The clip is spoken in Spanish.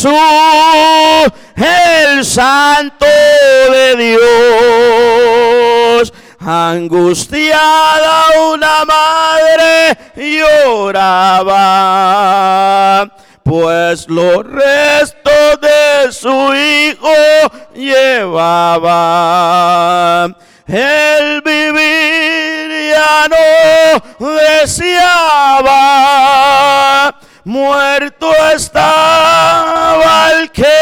el Santo de Dios. Angustiada una madre lloraba, pues los restos de su hijo llevaba. El vivir ya no deseaba, muerto estaba el que